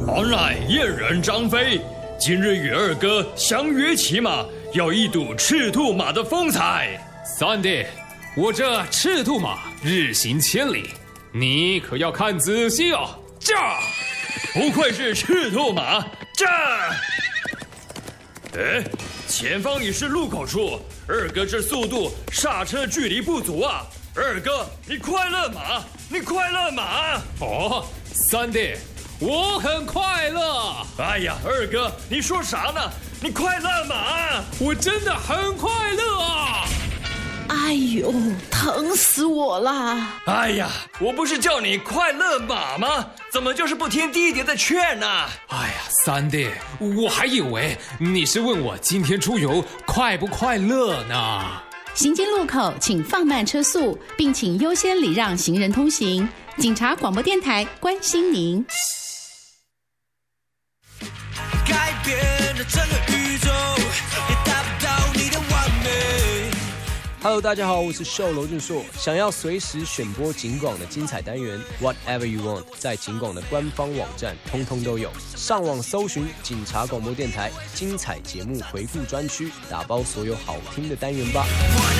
王乃燕人张飞，今日与二哥相约骑马，要一睹赤兔马的风采。 三弟，我这赤兔马日行千里，你可要看仔细哦。 驾！不愧是赤兔马，驾！哎，前方已是路口处，二哥这速度刹车距离不足啊！二哥，你快乐马，你快乐马！ 哦，三弟，我很快乐。 哎呀，二哥，你说啥呢？你快乐马！ 我真的很快乐啊！ 哎呦，疼死我啦！ 哎呀，我不是叫你快乐马吗？怎么就是不听弟弟的劝呢？ 哎呀，三弟，我还以为你是问我今天出游快不快乐呢。 行经路口请放慢车速，并请优先礼让行人通行。警察广播电台关心您。 改变了整个宇宙，也达不到你的完美。 Hello， 大家好，我是秀罗俊硕。想要随时选播警广的精彩单元 ，Whatever You Want， 在警广的官方网站通通都有。上网搜寻警察广播电台精彩节目回顾专区，打包所有好听的单元吧。